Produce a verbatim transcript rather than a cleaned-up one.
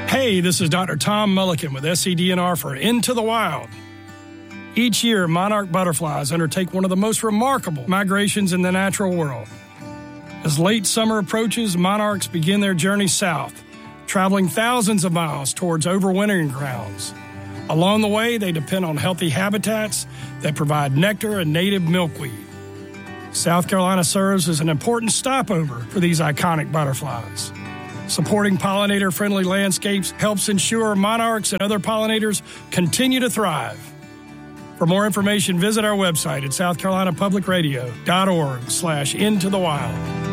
Hey, this is Doctor Tom Mulliken with S C D N R for Into the Wild. Each year, monarch butterflies undertake one of the most remarkable migrations in the natural world. As late summer approaches, monarchs begin their journey south, traveling thousands of miles towards overwintering grounds. Along the way, they depend on healthy habitats that provide nectar and native milkweed. South Carolina serves as an important stopover for these iconic butterflies. Supporting pollinator-friendly landscapes helps ensure monarchs and other pollinators continue to thrive. For more information, visit our website at south carolina public radio dot org slash into the wild.